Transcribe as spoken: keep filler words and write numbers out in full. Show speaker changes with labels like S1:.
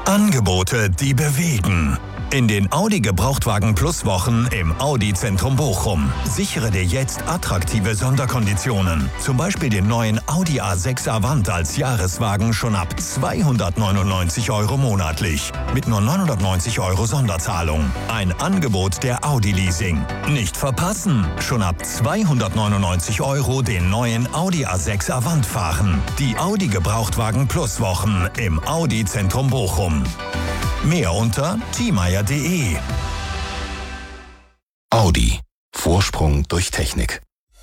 S1: Angebote, die bewegen. In den Audi Gebrauchtwagen Plus Wochen im Audi Zentrum Bochum. Sichere dir jetzt attraktive Sonderkonditionen. Zum Beispiel den neuen Audi A sechs Avant als Jahreswagen schon ab zweihundertneunundneunzig Euro monatlich. Mit nur neunhundertneunzig Euro Sonderzahlung. Ein Angebot der Audi Leasing. Nicht verpassen! Schon ab zweihundertneunundneunzig Euro den neuen Audi A sechs Avant fahren. Die Audi Gebrauchtwagen Plus Wochen im Audi Zentrum Bochum. Mehr unter thiemeyer punkt de.
S2: Audi. Vorsprung durch Technik.